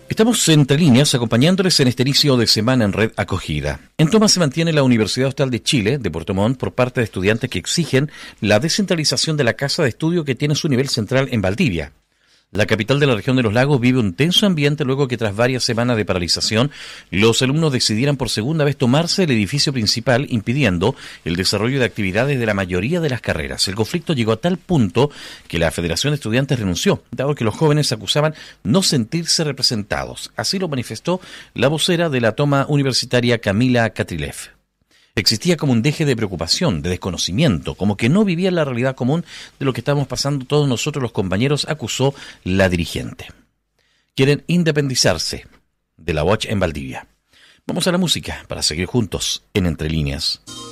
Estamos entre líneas acompañándoles en este inicio de semana en Red Acogida. En toma se mantiene la Universidad Austral de Chile, de Puerto Montt, por parte de estudiantes que exigen la descentralización de la casa de estudio que tiene su nivel central en Valdivia. La capital de la región de los lagos vive un tenso ambiente luego que tras varias semanas de paralización, los alumnos decidieran por segunda vez tomarse el edificio principal, impidiendo el desarrollo de actividades de la mayoría de las carreras. El conflicto llegó a tal punto que la Federación de Estudiantes renunció, dado que los jóvenes acusaban no sentirse representados. Así lo manifestó la vocera de la toma universitaria, Camila Catrilev. Existía como un deje de preocupación, de desconocimiento, como que no vivían la realidad común de lo que estábamos pasando todos nosotros los compañeros, acusó la dirigente. Quieren independizarse de la UACH en Valdivia. Vamos a la música para seguir juntos en Entre Líneas.